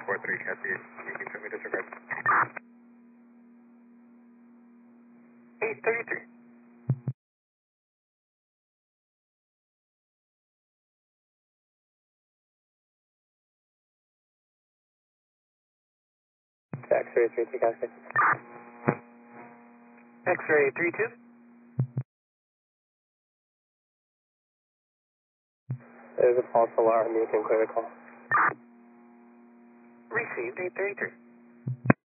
43, copy. You can send me disregard. 833. X-ray 32, copy. X-ray 32. There's a false alarm, you can clear the call. Received 833.